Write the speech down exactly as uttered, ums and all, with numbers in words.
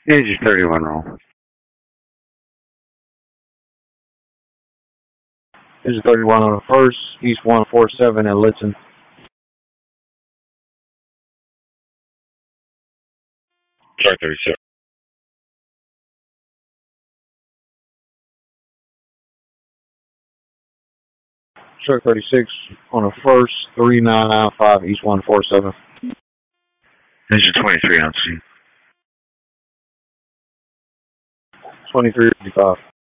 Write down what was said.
Engine thirty-one roll. Engine thirty-one on the first, East one four seven at Litton. Truck thirty-six. Truck thirty-six on the first, three nine nine five, East one four seven. Engine twenty-three on scene. twenty-three fifty-five.